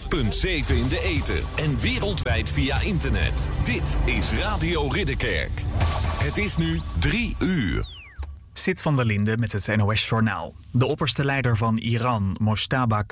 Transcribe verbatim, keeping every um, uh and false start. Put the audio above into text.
punt zeven in de ether en wereldwijd via internet. Dit is Radio Ridderkerk. Het is nu drie uur. Sit van der Linde met het N O S-journaal. De opperste leider van Iran, Mojtaba